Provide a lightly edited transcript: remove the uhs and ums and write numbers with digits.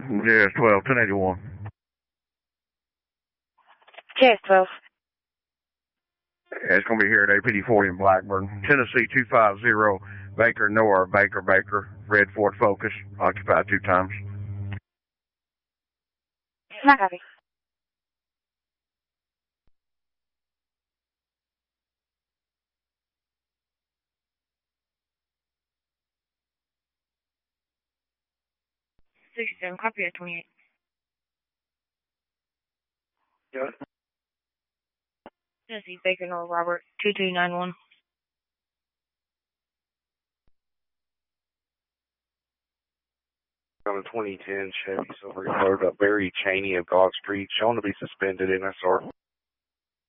Yes, 12, 1081. JS12. Yeah, it's going to be here at APD 40 in Blackburn. Tennessee 250, Baker North, Baker, red Ford Focus, occupied 2 times. Not copy. $67, copy at 28. Yeah. Tennessee, Baker North, Robert, 2291. On a 2010 Chevy Silverado, Barry Cheney of God Street, shown to be suspended NSR.